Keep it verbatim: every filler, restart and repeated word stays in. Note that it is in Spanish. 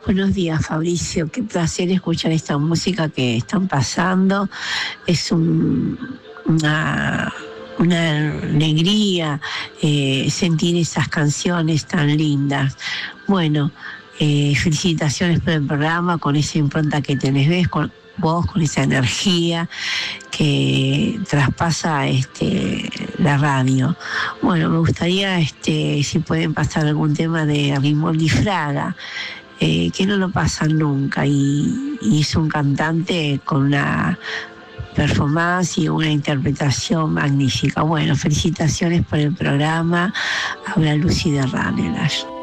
Buenos días, Fabricio. Qué placer escuchar esta música que están pasando. Es un, una, una alegría eh, sentir esas canciones tan lindas. Bueno, eh, felicitaciones por el programa, con esa impronta que tenés, ves, con vos, con esa energía que traspasa este, la radio. Bueno, me gustaría este, si pueden pasar algún tema de Rimondi Fraga, eh, que no lo pasan nunca, y, y es un cantante con una performance y una interpretación magnífica. Bueno, felicitaciones por el programa. Habla Lucy de Ranelas.